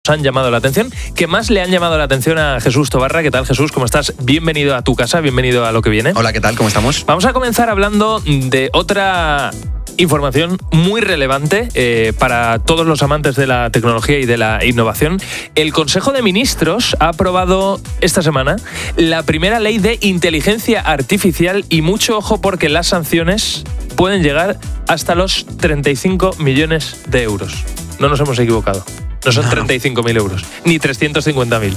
han llamado la atención, que más le han llamado la atención a Jesús Tobarra. ¿Qué tal, Jesús? ¿Cómo estás? Bienvenido a tu casa, bienvenido a Lo que viene. Hola, ¿qué tal? ¿Cómo estamos? Vamos a comenzar hablando de otra información muy relevante para todos los amantes de la tecnología y de la innovación. El Consejo de Ministros ha aprobado esta semana la primera ley de inteligencia artificial y mucho ojo porque las sanciones pueden llegar hasta los 35 millones de euros. No nos hemos equivocado. No son 35.000 euros, ni 350.000.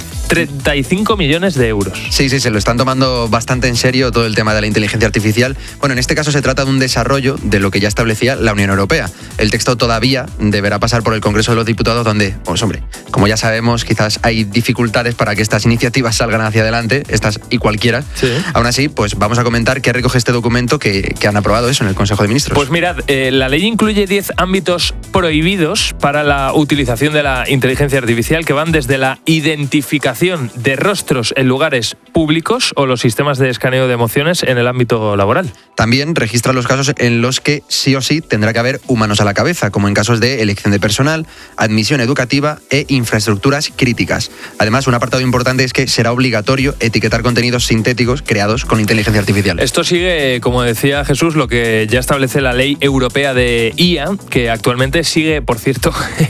35 millones de euros. Sí, se lo están tomando bastante en serio todo el tema de la inteligencia artificial. Bueno, en este caso se trata de un desarrollo de lo que ya establecía la Unión Europea. El texto todavía deberá pasar por el Congreso de los Diputados, donde, pues hombre, como ya sabemos, quizás hay dificultades para que estas iniciativas salgan hacia adelante, estas y cualquiera. Sí. Aún así, pues vamos a comentar qué recoge este documento que han aprobado eso en el Consejo de Ministros. Pues mirad, la ley incluye 10 ámbitos prohibidos para la utilización de la inteligencia artificial, que van desde la identificación de rostros en lugares públicos o los sistemas de escaneo de emociones en el ámbito laboral. También registra los casos en los que sí o sí tendrá que haber humanos a la cabeza, como en casos de elección de personal, admisión educativa e infraestructuras críticas. Además, un apartado importante es que será obligatorio etiquetar contenidos sintéticos creados con inteligencia artificial. Esto sigue, como decía Jesús, lo que ya establece la Ley Europea de IA, que actualmente sigue, por cierto,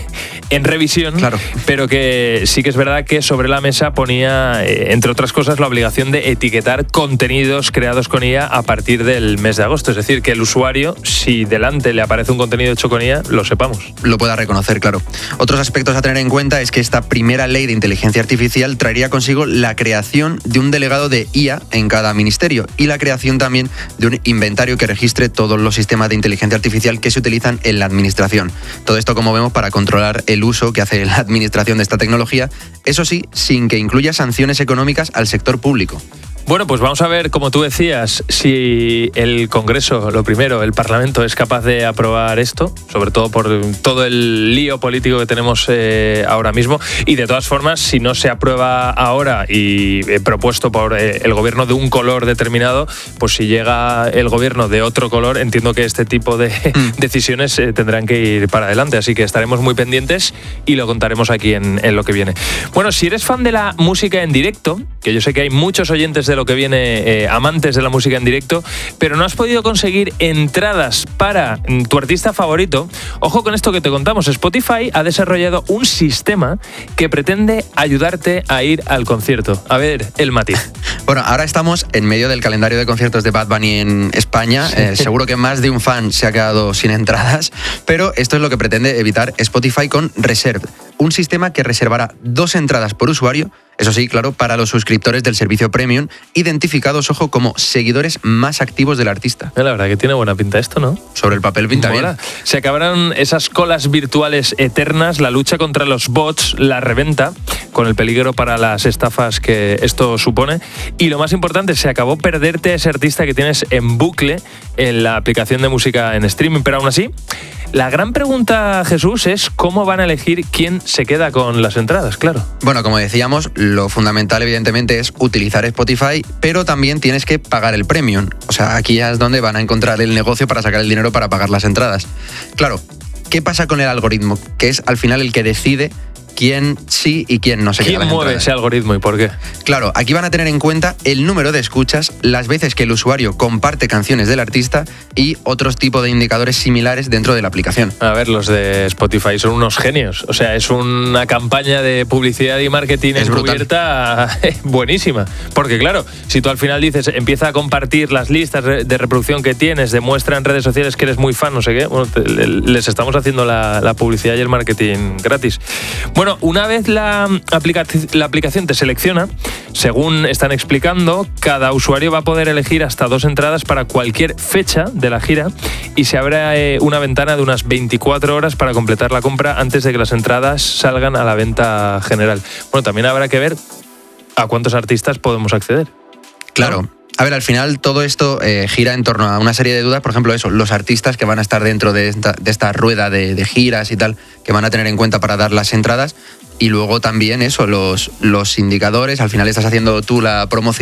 en revisión. Claro. Pero que sí que es verdad que sobre la mesa ponía, entre otras cosas, la obligación de etiquetar contenidos creados con IA a partir del mes de agosto. Es decir, que el usuario, si delante le aparece un contenido hecho con IA, lo sepamos. Lo pueda reconocer, claro. Otros aspectos a tener en cuenta es que esta primera ley de inteligencia artificial traería consigo la creación de un delegado de IA en cada ministerio y la creación también de un inventario que registre todos los sistemas de inteligencia artificial que se utilizan en la administración. Todo esto, como vemos, para controlar el uso que hace la administración de esta tecnología, eso sí, sin que incluya sanciones económicas al sector público. Bueno, pues vamos a ver, como tú decías, si el Congreso, lo primero, el Parlamento es capaz de aprobar esto, sobre todo por todo el lío político que tenemos ahora mismo. Y de todas formas, si no se aprueba ahora y propuesto por el gobierno de un color determinado, pues si llega el gobierno de otro color, entiendo que este tipo de decisiones tendrán que ir para adelante. Así que estaremos muy pendientes y lo contaremos aquí en Lo que viene. Bueno, si eres fan de la música en directo, que yo sé que hay muchos oyentes de Lo que viene, amantes de la música en directo, pero no has podido conseguir entradas para tu artista favorito, ojo con esto que te contamos. Spotify ha desarrollado un sistema que pretende ayudarte a ir al concierto. A ver, el matiz. Bueno, ahora estamos en medio del calendario de conciertos de Bad Bunny en España. Seguro que más de un fan se ha quedado sin entradas, pero esto es lo que pretende evitar Spotify con Reserve, un sistema que reservará 2 entradas por usuario. Eso sí, claro, para los suscriptores del servicio Premium, identificados, ojo, como seguidores más activos del artista. La verdad que tiene buena pinta esto, ¿no? Sobre el papel pinta bien. Se acabarán esas colas virtuales eternas, la lucha contra los bots, la reventa, con el peligro para las estafas que esto supone. Y lo más importante, se acabó perderte a ese artista que tienes en bucle en la aplicación de música en streaming. Pero aún así, la gran pregunta, Jesús, es cómo van a elegir quién se queda con las entradas, claro. Bueno, como decíamos, lo fundamental evidentemente es utilizar Spotify, pero también tienes que pagar el Premium. O sea, aquí es donde van a encontrar el negocio para sacar el dinero para pagar las entradas. Claro, ¿qué pasa con el algoritmo? Que es al final el que decide quién sí y quién no se queda. ¿Quién mueve ese algoritmo y por qué? Claro, aquí van a tener en cuenta el número de escuchas, las veces que el usuario comparte canciones del artista y otros tipos de indicadores similares dentro de la aplicación. A ver, los de Spotify son unos genios. O sea, es una campaña de publicidad y marketing encubierta buenísima. Porque claro, si tú al final dices, empieza a compartir las listas de reproducción que tienes, demuestra en redes sociales que eres muy fan, no sé qué, bueno, les estamos haciendo la publicidad y el marketing gratis. Bueno, una vez la aplicación te selecciona, según están explicando, cada usuario va a poder elegir hasta 2 entradas para cualquier fecha de la gira y se abre una ventana de unas 24 horas para completar la compra antes de que las entradas salgan a la venta general. Bueno, también habrá que ver a cuántos artistas podemos acceder. Claro. A ver, al final todo esto gira en torno a una serie de dudas. Por ejemplo, eso, los artistas que van a estar dentro de esta rueda de giras y tal, que van a tener en cuenta para dar las entradas. Y luego también eso, los indicadores. Al final estás haciendo tú la promoción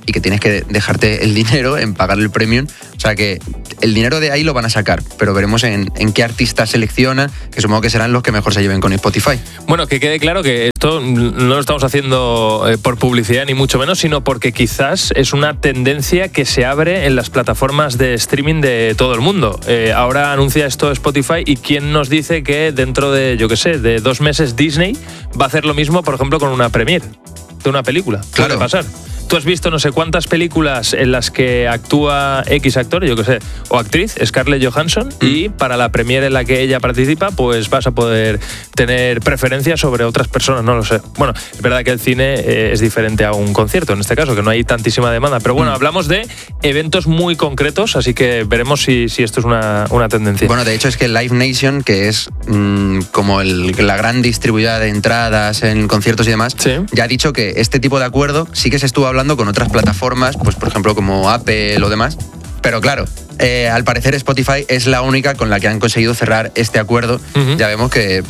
y que tienes que dejarte el dinero en pagar el premium. O sea que el dinero de ahí lo van a sacar, pero veremos en qué artistas seleccionan, que supongo que serán los que mejor se lleven con Spotify. Bueno, que quede claro que esto no lo estamos haciendo por publicidad ni mucho menos, sino porque quizás es una tendencia que se abre en las plataformas de streaming de todo el mundo. Ahora anuncia esto Spotify y ¿quién nos dice que dentro de, yo qué sé, de 2 meses Disney va a hacer lo mismo, por ejemplo, con una premiere de una película? Claro. Puede pasar. Tú has visto no sé cuántas películas en las que actúa X actor, yo qué sé, o actriz, Scarlett Johansson, y para la premiere en la que ella participa, pues vas a poder tener preferencias sobre otras personas, no lo sé. Bueno, es verdad que el cine es diferente a un concierto, en este caso, que no hay tantísima demanda. Pero bueno, hablamos de eventos muy concretos, así que veremos si esto es una tendencia. Bueno, de hecho es que Live Nation, que es como la gran distribuidora de entradas en conciertos y demás, ¿sí? Ya ha dicho que este tipo de acuerdo sí que se estuvo hablando con otras plataformas, pues por ejemplo como Apple o demás, pero claro, al parecer Spotify es la única con la que han conseguido cerrar este acuerdo. Ya vemos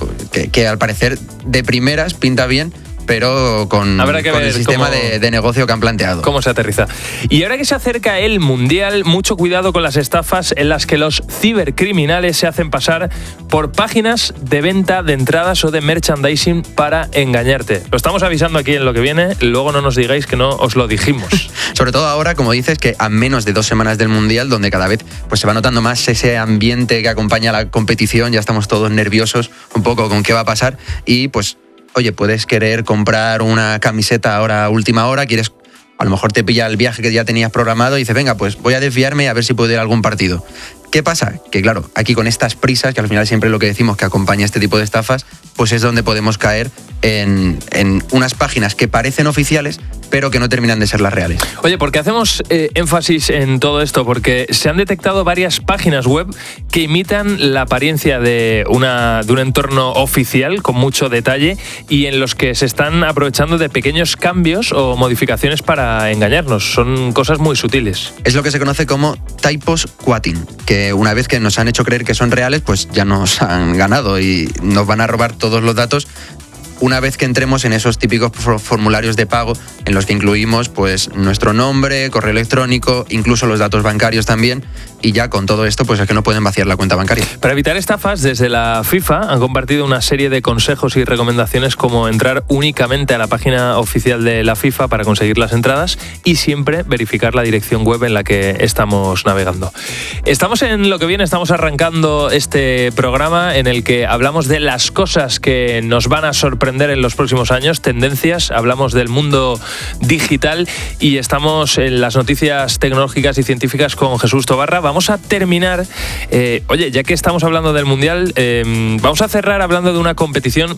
que al parecer de primeras pinta bien, pero con el sistema de negocio que han planteado. ¿Cómo se aterriza? Y ahora que se acerca el Mundial, mucho cuidado con las estafas en las que los cibercriminales se hacen pasar por páginas de venta de entradas o de merchandising para engañarte. Lo estamos avisando aquí en Lo que viene, luego no nos digáis que no os lo dijimos. Sobre todo ahora, como dices, que a menos de 2 semanas del Mundial, donde cada vez pues, se va notando más ese ambiente que acompaña la competición, ya estamos todos nerviosos un poco con qué va a pasar y pues oye, puedes querer comprar una camiseta ahora a última hora, a lo mejor te pilla el viaje que ya tenías programado y dices, venga, pues voy a desviarme a ver si puedo ir a algún partido. ¿Qué pasa? Que claro, aquí con estas prisas, que al final siempre lo que decimos que acompaña este tipo de estafas, pues es donde podemos caer en unas páginas que parecen oficiales, pero que no terminan de ser las reales. Oye, ¿por qué hacemos énfasis en todo esto? Porque se han detectado varias páginas web que imitan la apariencia de un entorno oficial con mucho detalle y en los que se están aprovechando de pequeños cambios o modificaciones para engañarnos. Son cosas muy sutiles. Es lo que se conoce como typos quoting, que una vez que nos han hecho creer que son reales, pues ya nos han ganado y nos van a robar todos los datos una vez que entremos en esos típicos formularios de pago en los que incluimos pues nuestro nombre, correo electrónico, incluso los datos bancarios también, y ya con todo esto pues es que no pueden vaciar la cuenta bancaria. Para evitar estafas, desde la FIFA han compartido una serie de consejos y recomendaciones como entrar únicamente a la página oficial de la FIFA para conseguir las entradas y siempre verificar la dirección web en la que estamos navegando. Estamos en Lo que viene, estamos arrancando este programa en el que hablamos de las cosas que nos van a sorprender en los próximos años, tendencias, hablamos del mundo digital y estamos en las noticias tecnológicas y científicas con Jesús Tobarra. Vamos a terminar, oye, ya que estamos hablando del Mundial, vamos a cerrar hablando de una competición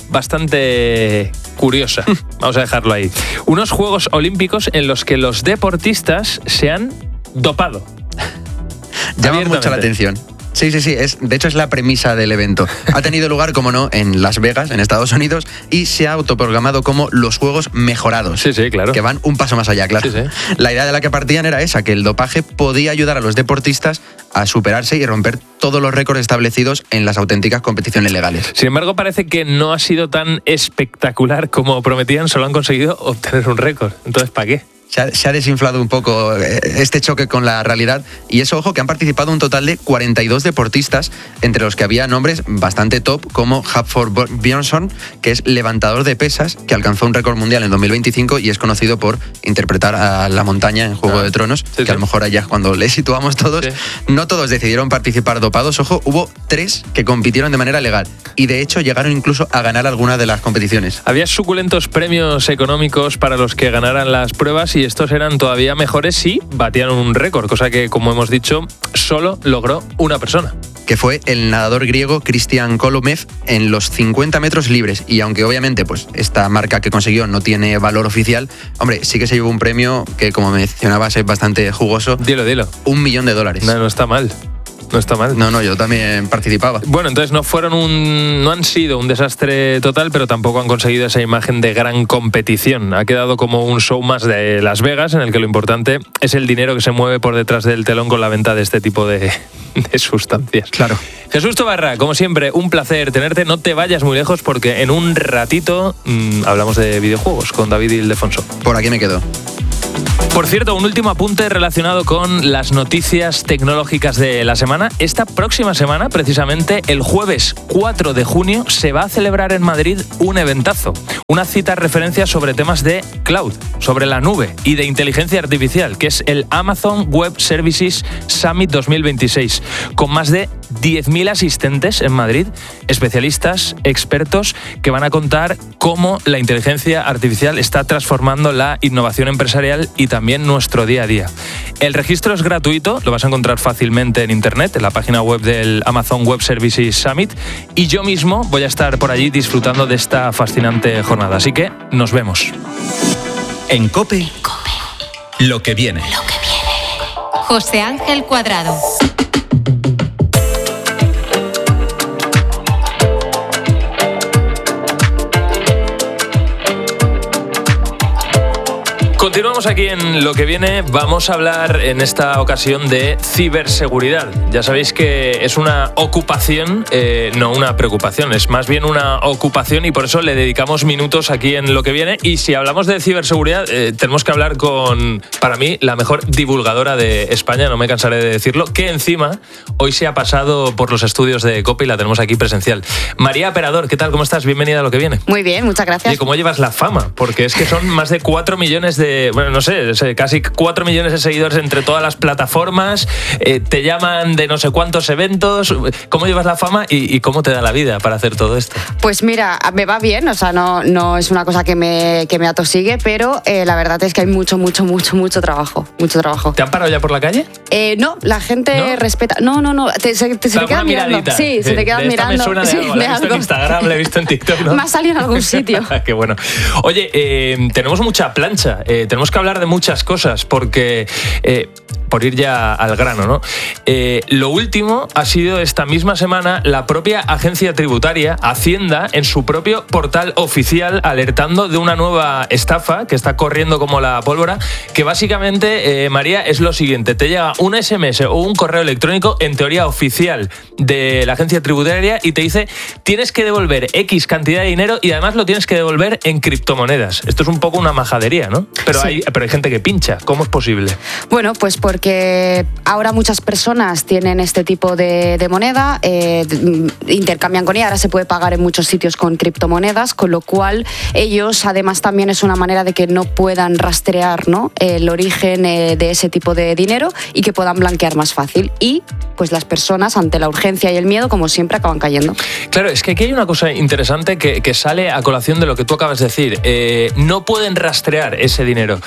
bastante curiosa. Vamos a dejarlo ahí. Unos Juegos Olímpicos en los que los deportistas se han dopado. Llama mucho la atención. Sí, de hecho es la premisa del evento. Ha tenido lugar, como no, en Las Vegas, en Estados Unidos, y se ha autoproclamado como los Juegos Mejorados. Sí, claro. Que van un paso más allá, claro. Sí. La idea de la que partían era esa, que el dopaje podía ayudar a los deportistas a superarse y romper todos los récords establecidos en las auténticas competiciones legales. Sin embargo, parece que no ha sido tan espectacular como prometían, solo han conseguido obtener un récord. Entonces, ¿para qué? Se ha desinflado un poco este choque con la realidad y eso, ojo, que han participado un total de 42 deportistas, entre los que había nombres bastante top como Hafþór Björnsson, que es levantador de pesas, que alcanzó un récord mundial en 2025 y es conocido por interpretar a la montaña en Juego de Tronos, que a lo mejor allá cuando le situamos todos. No todos decidieron participar dopados, ojo, hubo 3 que compitieron de manera legal y de hecho llegaron incluso a ganar alguna de las competiciones. Había suculentos premios económicos para los que ganaran las pruebas y estos eran todavía mejores si batían un récord, cosa que, como hemos dicho, solo logró una persona. Que fue el nadador griego Christian Kolomev en los 50 metros libres. Y aunque obviamente pues esta marca que consiguió no tiene valor oficial, hombre, sí que se llevó un premio que, como mencionabas, es bastante jugoso. Dilo. $1 millón. No está mal. No está mal. No, yo también participaba. Bueno, entonces no han sido un desastre total, pero tampoco han conseguido esa imagen de gran competición. Ha quedado como un show más de Las Vegas, en el que lo importante es el dinero que se mueve por detrás del telón con la venta de este tipo de sustancias. Claro. Jesús Tobarra, como siempre, un placer tenerte. No te vayas muy lejos porque en un ratito hablamos de videojuegos con David Ildefonso. Por aquí me quedo. Por cierto, un último apunte relacionado con las noticias tecnológicas de la semana. Esta próxima semana, precisamente el jueves 4 de junio, se va a celebrar en Madrid un eventazo. Una cita referencia sobre temas de cloud, sobre la nube y de inteligencia artificial, que es el Amazon Web Services Summit 2026, con más de 10.000 asistentes en Madrid, especialistas, expertos, que van a contar cómo la inteligencia artificial está transformando la innovación empresarial y también nuestro día a día. El registro es gratuito, lo vas a encontrar fácilmente en internet, en la página web del Amazon Web Services Summit, y yo mismo voy a estar por allí disfrutando de esta fascinante jornada. Así que nos vemos. En COPE, lo que viene. José Ángel Cuadrado. Continuamos aquí en Lo que viene. Vamos a hablar en esta ocasión de ciberseguridad. Ya sabéis que es una ocupación, no una preocupación, es más bien una ocupación y por eso le dedicamos minutos aquí en Lo que viene. Y si hablamos de ciberseguridad, tenemos que hablar con, para mí, la mejor divulgadora de España, no me cansaré de decirlo, que encima hoy se ha pasado por los estudios de COPE y la tenemos aquí presencial. María Perador, ¿qué tal? ¿Cómo estás? Bienvenida a Lo que viene. Muy bien, muchas gracias. ¿Y cómo llevas la fama? Porque es que son más de 4 millones de... Bueno, no sé, casi 4 millones de seguidores entre todas las plataformas, te llaman de no sé cuántos eventos. ¿Cómo llevas la fama y cómo te da la vida para hacer todo esto? Pues mira, me va bien, o sea, no es una cosa que me atosigue, pero la verdad es que hay mucho trabajo, mucho trabajo. ¿Te han parado ya por la calle? No, la gente ¿No? respeta. No, se te quedan mirando. Miradita. Sí, se te quedan mirando. Me suena de algo. La he visto en Instagram, la he visto en TikTok, ¿no? Me ha salido en algún sitio. Qué bueno. Oye, tenemos mucha plancha, tenemos que hablar de muchas cosas porque... por ir ya al grano, ¿no? Lo último ha sido esta misma semana la propia agencia tributaria, Hacienda, en su propio portal oficial, alertando de una nueva estafa que está corriendo como la pólvora, que básicamente, María, es lo siguiente: te llega un SMS o un correo electrónico, en teoría oficial, de la agencia tributaria y te dice tienes que devolver X cantidad de dinero y además lo tienes que devolver en criptomonedas. Esto es un poco una majadería, ¿no? Pero, sí. Hay gente que pincha. ¿Cómo es posible? Bueno, pues porque ahora muchas personas tienen este tipo de moneda, intercambian con ella, ahora se puede pagar en muchos sitios con criptomonedas, con lo cual ellos además también es una manera de que no puedan rastrear, ¿no?, el origen de ese tipo de dinero y que puedan blanquear más fácil. Y pues las personas, ante la urgencia y el miedo, como siempre, acaban cayendo. Claro, es que aquí hay una cosa interesante que sale a colación de lo que tú acabas de decir. No pueden rastrear ese dinero.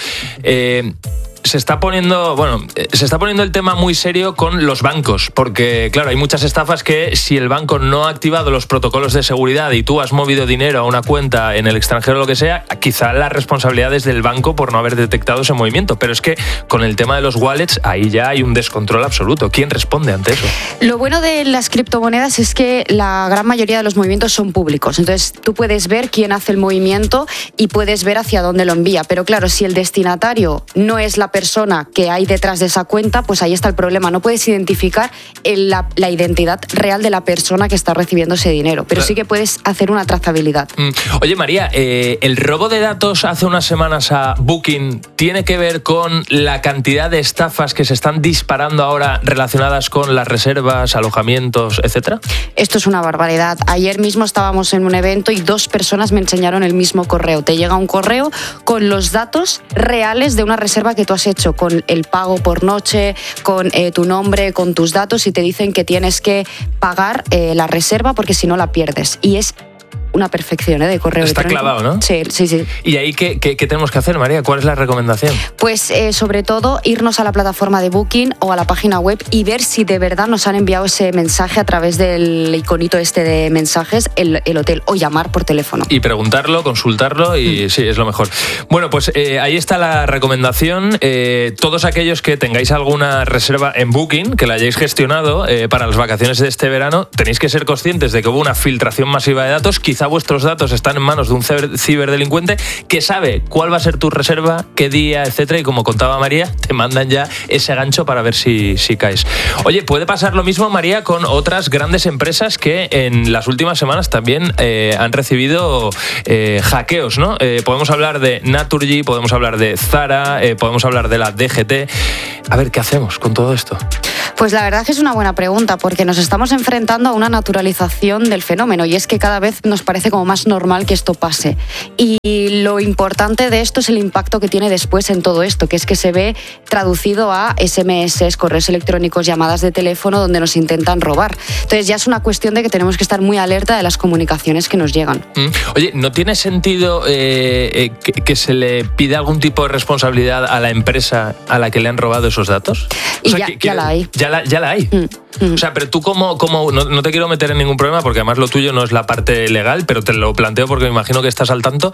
Se está poniendo el tema muy serio con los bancos, porque claro, hay muchas estafas que si el banco no ha activado los protocolos de seguridad y tú has movido dinero a una cuenta en el extranjero o lo que sea, quizá la responsabilidad es del banco por no haber detectado ese movimiento, pero es que con el tema de los wallets ahí ya hay un descontrol absoluto. ¿Quién responde ante eso? Lo bueno de las criptomonedas es que la gran mayoría de los movimientos son públicos, entonces tú puedes ver quién hace el movimiento y puedes ver hacia dónde lo envía, pero claro, si el destinatario no es la persona que hay detrás de esa cuenta, pues ahí está el problema. No puedes identificar la identidad real de la persona que está recibiendo ese dinero, pero sí que puedes hacer una trazabilidad. Oye, María, ¿el robo de datos hace unas semanas a Booking tiene que ver con la cantidad de estafas que se están disparando ahora relacionadas con las reservas, alojamientos, etcétera? Esto es una barbaridad. Ayer mismo estábamos en un evento y 2 personas me enseñaron el mismo correo. Te llega un correo con los datos reales de una reserva que tú has hecho, con el pago por noche, con tu nombre, con tus datos, y te dicen que tienes que pagar la reserva porque si no la pierdes. Y es una perfección de correo electrónico. Está clavado, ¿no? Sí. ¿Y ahí qué tenemos que hacer, María? ¿Cuál es la recomendación? Pues sobre todo irnos a la plataforma de Booking o a la página web y ver si de verdad nos han enviado ese mensaje a través del iconito este de mensajes, el hotel, o llamar por teléfono. Y preguntarlo, consultarlo y sí, es lo mejor. Bueno, pues ahí está la recomendación. Todos aquellos que tengáis alguna reserva en Booking, que la hayáis gestionado para las vacaciones de este verano, tenéis que ser conscientes de que hubo una filtración masiva de datos. Quizá quizá vuestros datos están en manos de un ciberdelincuente que sabe cuál va a ser tu reserva, qué día, etcétera, y como contaba María, te mandan ya ese gancho para ver si caes. Oye, puede pasar lo mismo, María, con otras grandes empresas que en las últimas semanas también han recibido hackeos, ¿no? Podemos hablar de Naturgy, podemos hablar de Zara, podemos hablar de la DGT. A ver, ¿qué hacemos con todo esto? Pues la verdad que es una buena pregunta, porque nos estamos enfrentando a una naturalización del fenómeno, y es que cada vez nos parece como más normal que esto pase. Y lo importante de esto es el impacto que tiene después en todo esto, que es que se ve traducido a SMS, correos electrónicos, llamadas de teléfono donde nos intentan robar. Entonces ya es una cuestión de que tenemos que estar muy alerta de las comunicaciones que nos llegan. Oye, ¿no tiene sentido que se le pida algún tipo de responsabilidad a la empresa a la que le han robado esos datos? Y ya la hay. Ya la hay. O sea, pero tú como no te quiero meter en ningún problema, porque además lo tuyo no es la parte legal, pero te lo planteo porque me imagino que estás al tanto.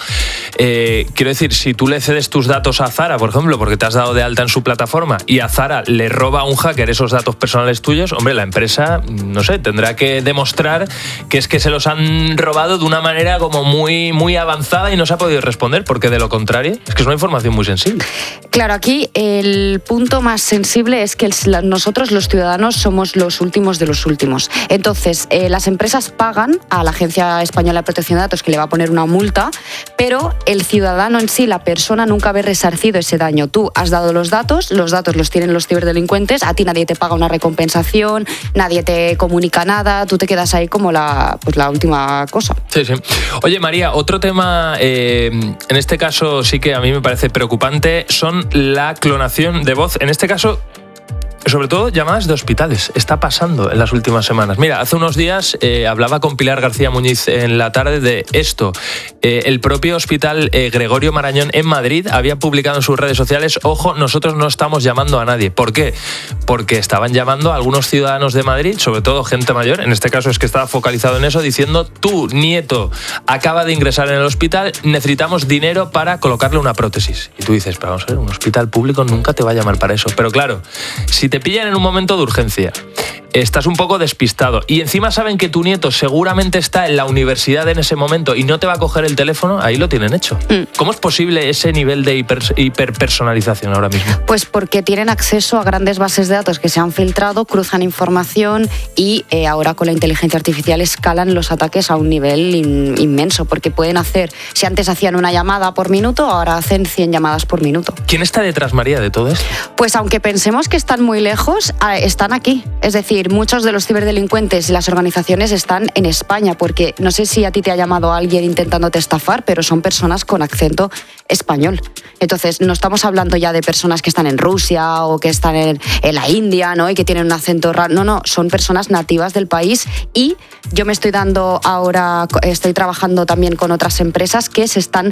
Quiero decir, si tú le cedes tus datos a Zara, por ejemplo, porque te has dado de alta en su plataforma, y a Zara le roba a un hacker esos datos personales tuyos, hombre, la empresa, no sé, tendrá que demostrar que es que se los han robado de una manera como muy, muy avanzada y no se ha podido responder, porque de lo contrario, es que es una información muy sensible. Claro, aquí el punto más sensible es que nosotros los ciudadanos somos los últimos de los últimos. Entonces, las empresas pagan a la Agencia Española de Protección de Datos, que le va a poner una multa, pero el ciudadano en sí, la persona, nunca ve resarcido ese daño. Tú has dado los datos los tienen los ciberdelincuentes, a ti nadie te paga una recompensación, nadie te comunica nada, tú te quedas ahí como la última cosa. Sí. Oye, María, otro tema, en este caso sí que a mí me parece preocupante, son la clonación de voz. En este caso, sobre todo llamadas de hospitales. Está pasando en las últimas semanas. Mira, hace unos días hablaba con Pilar García Muñiz en la tarde de esto. El propio hospital Gregorio Marañón en Madrid había publicado en sus redes sociales: ojo, nosotros no estamos llamando a nadie. ¿Por qué? Porque estaban llamando a algunos ciudadanos de Madrid, sobre todo gente mayor, en este caso es que estaba focalizado en eso, diciendo: tu nieto acaba de ingresar en el hospital, necesitamos dinero para colocarle una prótesis. Y tú dices, pero vamos a ver, un hospital público nunca te va a llamar para eso. Pero claro, si te pillan en un momento de urgencia, estás un poco despistado y encima saben que tu nieto seguramente está en la universidad en ese momento y no te va a coger el teléfono, ahí lo tienen hecho. ¿Cómo es posible ese nivel de hiperpersonalización ahora mismo? Pues porque tienen acceso a grandes bases de datos que se han filtrado, cruzan información y ahora con la inteligencia artificial escalan los ataques a un nivel inmenso, porque pueden hacer, si antes hacían una llamada por minuto, ahora hacen 100 llamadas por minuto. ¿Quién está detrás, María, de todo esto? Pues aunque pensemos que están muy lejos, están aquí. Es decir, muchos de los ciberdelincuentes y las organizaciones están en España, porque no sé si a ti te ha llamado alguien intentándote estafar, pero son personas con acento español. Entonces, no estamos hablando ya de personas que están en Rusia o que están en la India, ¿no? Y que tienen un acento raro. No, son personas nativas del país, y yo me estoy dando ahora, estoy trabajando también con otras empresas que están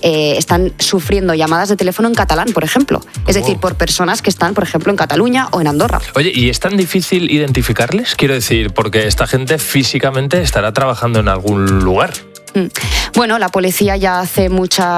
sufriendo llamadas de teléfono en catalán, por ejemplo. Es decir, por personas que están, por ejemplo, en Cataluña o en Andorra. Oye, ¿y es tan difícil identificarles? Quiero decir, porque esta gente físicamente estará trabajando en algún lugar. Bueno, la policía ya hace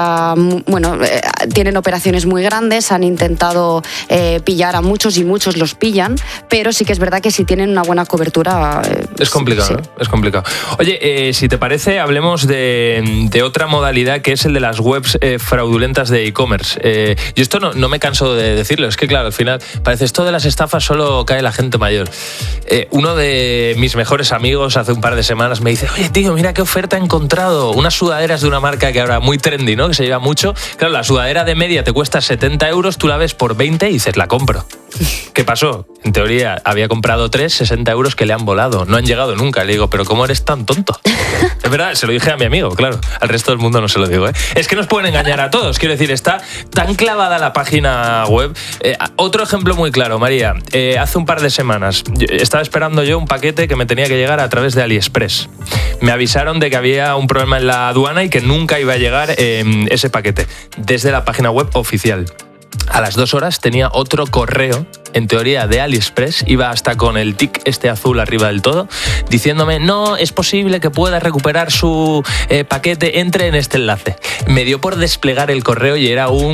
tienen operaciones muy grandes, han intentado pillar a muchos y muchos los pillan, pero sí que es verdad que si tienen una buena cobertura... Es complicado, sí. ¿no? Es complicado. Oye, si te parece, hablemos de otra modalidad, que es el de las webs fraudulentas de e-commerce. Yo esto no me canso de decirlo, es que claro, al final parece esto de las estafas solo cae la gente mayor. Uno de mis mejores amigos hace un par de semanas me dice: oye, tío, mira qué oferta he encontrado, unas sudaderas de una marca que ahora muy trendy, ¿no? Que se lleva mucho. Claro, la sudadera de media te cuesta 70 euros, tú la ves por 20 y dices, la compro. ¿Qué pasó? En teoría había comprado 60 euros que le han volado, no han llegado nunca. Le digo, pero ¿cómo eres tan tonto? Es verdad, se lo dije a mi amigo, claro. Al resto del mundo no se lo digo, ¿eh? Es que nos pueden engañar a todos. Quiero decir, está tan clavada la página web. Otro ejemplo muy claro, María. Hace un par de semanas estaba esperando yo un paquete que me tenía que llegar a través de AliExpress. Me avisaron de que había un problema en la aduana y que nunca iba a llegar ese paquete desde la página web oficial. A las 2 horas tenía otro correo en teoría de AliExpress, iba hasta con el tic este azul arriba del todo, diciéndome, no, es posible que pueda recuperar su paquete, entre en este enlace. Me dio por desplegar el correo y era un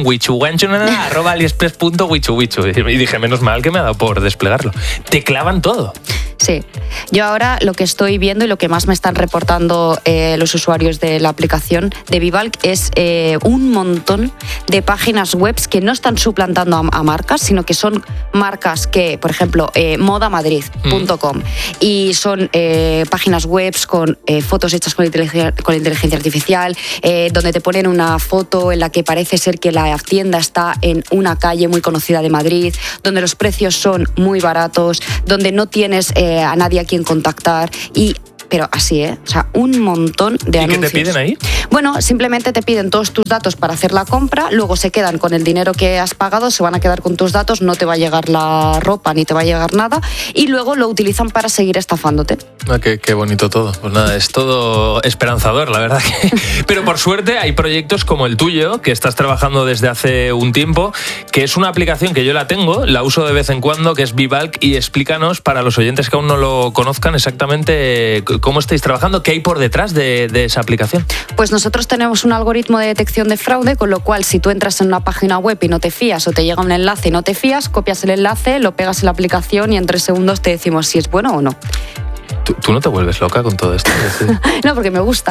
wichuwanchuna@aliexpress.wichuwichu. Y dije, menos mal que me ha dado por desplegarlo. Te clavan todo. Sí, yo ahora lo que estoy viendo y lo que más me están reportando los usuarios de la aplicación de Bivalk es un montón de páginas web que no están suplantando a marcas, sino que son marcas que, por ejemplo, modamadrid.com, y son páginas web con fotos hechas con inteligencia artificial, donde te ponen una foto en la que parece ser que la tienda está en una calle muy conocida de Madrid, donde los precios son muy baratos, donde no tienes a nadie a quien contactar, pero así, o sea, un montón de anuncios. ¿Y qué te piden ahí? Bueno, simplemente te piden todos tus datos para hacer la compra, luego se quedan con el dinero que has pagado, se van a quedar con tus datos, no te va a llegar la ropa ni te va a llegar nada, y luego lo utilizan para seguir estafándote. Qué bonito todo. Pues nada, es todo esperanzador, la verdad. Pero por suerte hay proyectos como el tuyo, que estás trabajando desde hace un tiempo, que es una aplicación que yo la tengo, la uso de vez en cuando, que es Bivalk, y explícanos, para los oyentes que aún no lo conozcan, exactamente cómo estáis trabajando, qué hay por detrás de esa aplicación. Pues nosotros tenemos un algoritmo de detección de fraude, con lo cual si tú entras en una página web y no te fías, o te llega un enlace y no te fías, copias el enlace, lo pegas en la aplicación y en 3 segundos te decimos si es bueno o no. ¿Tú no te vuelves loca con todo esto? No, porque me gusta.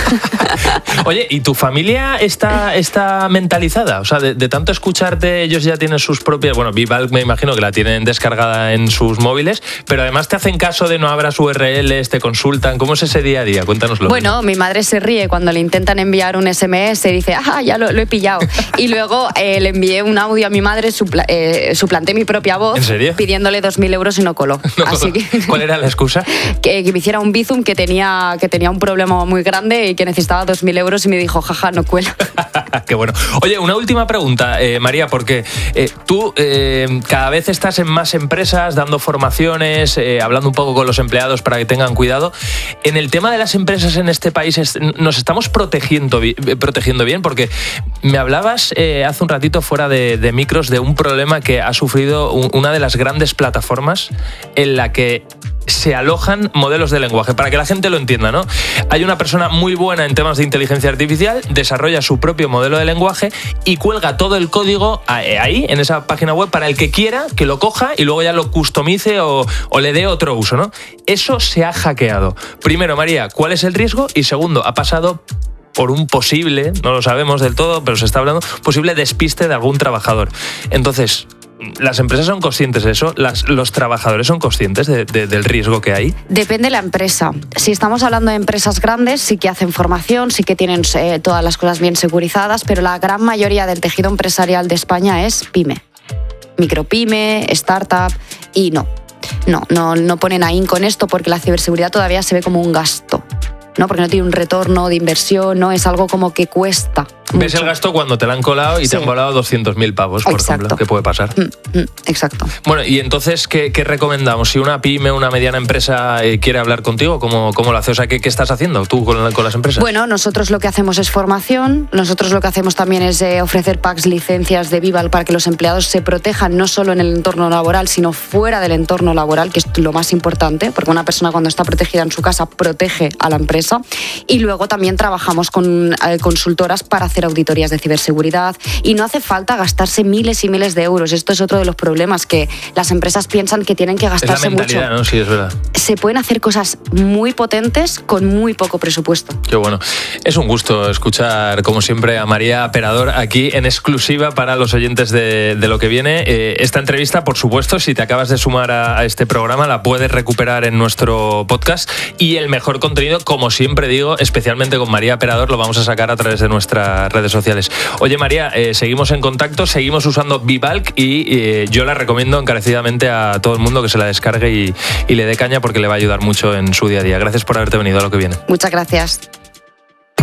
Oye, ¿y tu familia está mentalizada? O sea, de tanto escucharte, ellos ya tienen sus propias... Bueno, Bivalk me imagino que la tienen descargada en sus móviles, pero además te hacen caso de no abras URLs, te consultan. ¿Cómo es ese día a día? Cuéntanoslo. Bueno, mi madre se ríe cuando le intentan enviar un SMS y dice, ya lo he pillado. Y luego le envié un audio a mi madre, suplanté mi propia voz. ¿En serio? Pidiéndole 2.000 euros y no coló. Así que... ¿Cuál era la excusa? Que me hiciera un Bizum, que tenía un problema muy grande y que necesitaba 2.000 euros, y me dijo, jaja, no cuela. Qué bueno. Oye, una última pregunta, María, porque tú cada vez estás en más empresas dando formaciones, hablando un poco con los empleados para que tengan cuidado. En el tema de las empresas en este país, ¿nos estamos protegiendo bien? Porque me hablabas hace un ratito fuera de micros de un problema que ha sufrido una de las grandes plataformas en la que se alojan modelos de lenguaje. Para que la gente lo entienda, ¿no? Hay una persona muy buena en temas de inteligencia artificial, desarrolla su propio modelo de lenguaje y cuelga todo el código ahí, en esa página web, para el que quiera que lo coja y luego ya lo customice o le dé otro uso, ¿no? Eso se ha hackeado. Primero, María, ¿cuál es el riesgo? Y segundo, ha pasado por un posible, no lo sabemos del todo, pero se está hablando, posible despiste de algún trabajador. Entonces, ¿las empresas son conscientes de eso? ¿Los trabajadores son conscientes del riesgo que hay? Depende de la empresa. Si estamos hablando de empresas grandes, sí que hacen formación, sí que tienen todas las cosas bien securizadas, pero la gran mayoría del tejido empresarial de España es pyme. Micropyme, startup, y no ponen ahí con esto, porque la ciberseguridad todavía se ve como un gasto, ¿no? Porque no tiene un retorno de inversión, no es algo como que cuesta mucho. Ves el gasto cuando te la han colado y te han volado 200.000 pavos, por ejemplo. ¿Qué puede pasar? Exacto. Bueno, y entonces, ¿qué recomendamos? Si una pyme, una mediana empresa quiere hablar contigo, ¿cómo lo hace? O sea, ¿qué estás haciendo tú con las empresas? Bueno, nosotros lo que hacemos es formación. Nosotros lo que hacemos también es ofrecer packs, licencias de Bivalk para que los empleados se protejan no solo en el entorno laboral, sino fuera del entorno laboral, que es lo más importante, porque una persona cuando está protegida en su casa protege a la empresa. Y luego también trabajamos con consultoras para hacer auditorías de ciberseguridad, y no hace falta gastarse miles y miles de euros. Esto es otro de los problemas, que las empresas piensan que tienen que gastarse mucho. Es la mentalidad, ¿no? Sí, es verdad. Se pueden hacer cosas muy potentes con muy poco presupuesto. Qué bueno. Es un gusto escuchar, como siempre, a María Perador aquí en exclusiva para los oyentes de Lo que viene. Esta entrevista, por supuesto, si te acabas de sumar a este programa, la puedes recuperar en nuestro podcast, y el mejor contenido, como siempre digo, especialmente con María Perador, lo vamos a sacar a través de nuestras redes sociales. Oye, María, seguimos en contacto, seguimos usando Bivalk, y yo la recomiendo encarecidamente a todo el mundo que se la descargue y le dé caña, porque le va a ayudar mucho en su día a día. Gracias por haberte venido a Lo que viene. Muchas gracias.